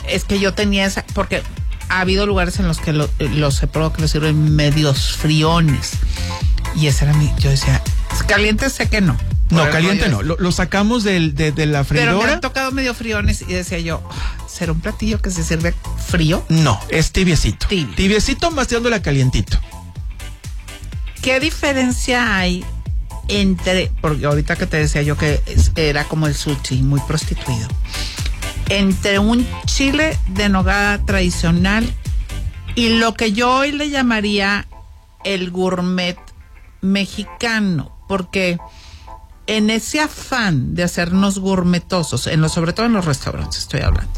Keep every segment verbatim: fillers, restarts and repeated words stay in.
Es que yo tenía esa, porque ha habido lugares en los que lo, los he probado que los sirven medios friones. Y ese era mi, yo decía, caliente sé que no. No, caliente no, lo, lo sacamos del, de, de la freidora. Pero me han tocado medio friones y decía yo, ¿será un platillo que se sirve frío? No, es tibiecito. Tibio. Tibiecito más dándole calientito. ¿Qué diferencia hay entre, porque ahorita que te decía yo que es, era como el sushi, muy prostituido, entre un chile de nogada tradicional y lo que yo hoy le llamaría el gourmet mexicano? Porque en ese afán de hacernos gourmetosos, en lo, sobre todo en los restaurantes estoy hablando,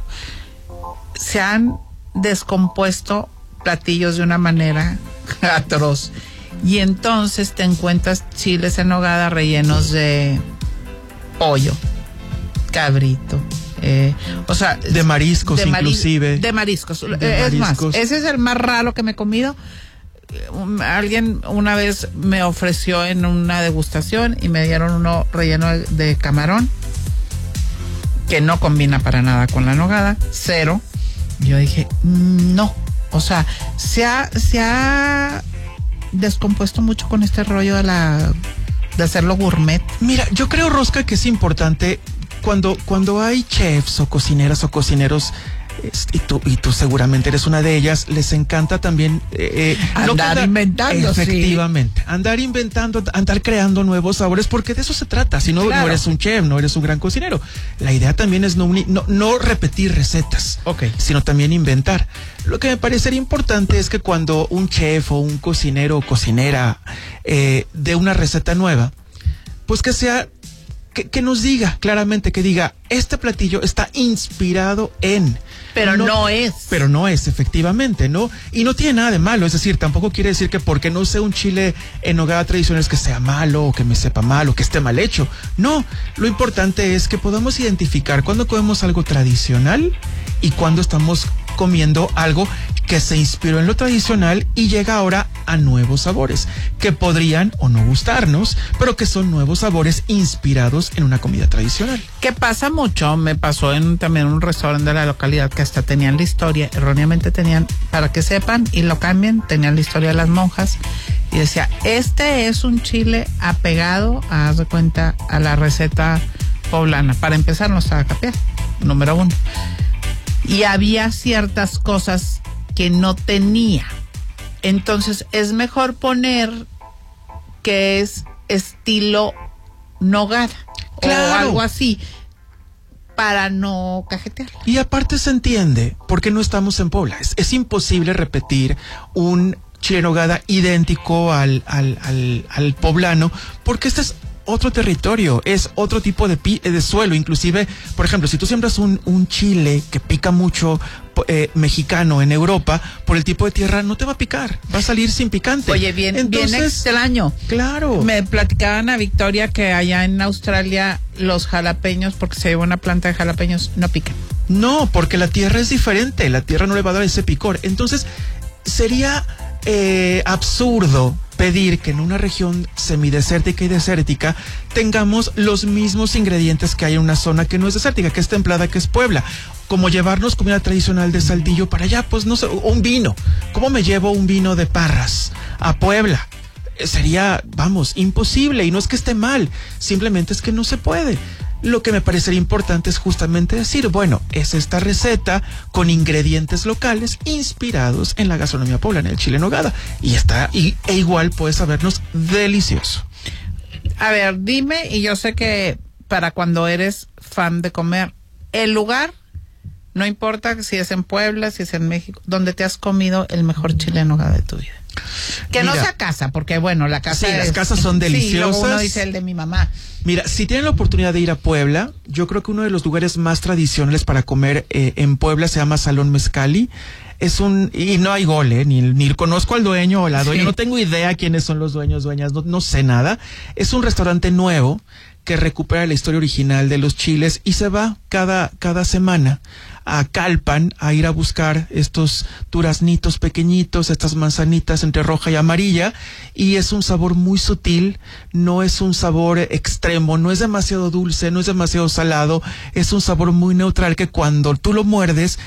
se han descompuesto platillos de una manera atroz. Y entonces te encuentras chiles en nogada rellenos de pollo, cabrito, eh, o sea... De mariscos, de mari- inclusive. De mariscos. De es mariscos. más, ese es el más raro que me he comido. Um, alguien una vez me ofreció en una degustación y me dieron uno relleno de, de camarón, que no combina para nada con la nogada, cero. Yo dije, no, o sea, se ha, se ha descompuesto mucho con este rollo de la de hacerlo gourmet. Mira, yo creo, Rosca, que es importante cuando, cuando hay chefs o cocineras o cocineros, y tú, y tú seguramente eres una de ellas, les encanta también eh, andar no inventando. Efectivamente, sí. Andar inventando, andar creando nuevos sabores, porque de eso se trata. Si no, claro, no eres un chef, no eres un gran cocinero. La idea también es no, no, no repetir recetas, okay, sino también inventar. Lo que me parecería importante es que cuando un chef o un cocinero o cocinera eh, dé una receta nueva, pues que sea Que, que nos diga claramente, que diga, este platillo está inspirado en... Pero no, no es. Pero no es, efectivamente, ¿no? Y no tiene nada de malo, es decir, tampoco quiere decir que porque no sea un chile en nogada tradicional es que sea malo, o que me sepa mal, o que esté mal hecho. No, lo importante es que podamos identificar cuándo comemos algo tradicional y cuándo estamos comiendo algo que se inspiró en lo tradicional y llega ahora a nuevos sabores, que podrían o no gustarnos, pero que son nuevos sabores inspirados en una comida tradicional. Que pasa mucho, me pasó en también un restaurante de la localidad que hasta tenían la historia, erróneamente tenían, para que sepan y lo cambien, tenían la historia de las monjas y decía, este es un chile apegado, haz de cuenta, a la receta poblana. Para empezar, no estaba capeado, número uno. Y había ciertas cosas que no tenía. Entonces es mejor poner que es estilo nogada, claro, o algo así, para no cajetear. Y aparte se entiende, porque no estamos en Puebla. Es, es imposible repetir un chile en nogada idéntico al, al, al, al poblano, porque este es otro territorio, es otro tipo de, pi- de suelo. Inclusive, por ejemplo, si tú siembras un, un chile que pica mucho eh, mexicano en Europa, por el tipo de tierra no te va a picar, va a salir sin picante. Oye, bien, Entonces, bien extraño. Claro. Me platicaban a Victoria que allá en Australia los jalapeños, porque se lleva una planta de jalapeños, no pican. No, porque la tierra es diferente, la tierra no le va a dar ese picor. Entonces, sería eh, absurdo pedir que en una región semidesértica y desértica tengamos los mismos ingredientes que hay en una zona que no es desértica, que es templada, que es Puebla. Como llevarnos comida tradicional de Saltillo para allá, pues no sé, un vino. ¿Cómo me llevo un vino de Parras a Puebla? Sería, vamos, imposible. Y no es que esté mal, simplemente es que no se puede. Lo que me parecería importante es justamente decir, bueno, es esta receta con ingredientes locales inspirados en la gastronomía poblana, el chile en nogada, y está, y, e igual puede sabernos delicioso. A ver, dime, y yo sé que para cuando eres fan de comer, el lugar, no importa si es en Puebla, si es en México, donde te has comido el mejor chile en nogada de tu vida. Que Mira, no sea casa, porque bueno, la casa sí, es, las casas son deliciosas. Sí, uno dice el de mi mamá. Mira, si tienen la oportunidad de ir a Puebla, yo creo que uno de los lugares más tradicionales para comer eh, en Puebla se llama Salón Mezcali. Es un, y no hay gol, eh, ni, ni conozco al dueño o la dueña, sí. No tengo idea quiénes son los dueños, dueñas, no, no sé nada. Es un restaurante nuevo que recupera la historia original de los chiles y se va cada, cada semana a Calpan a ir a buscar estos duraznitos pequeñitos, estas manzanitas entre roja y amarilla, y es un sabor muy sutil, no es un sabor extremo, no es demasiado dulce, no es demasiado salado, es un sabor muy neutral que cuando tú lo muerdes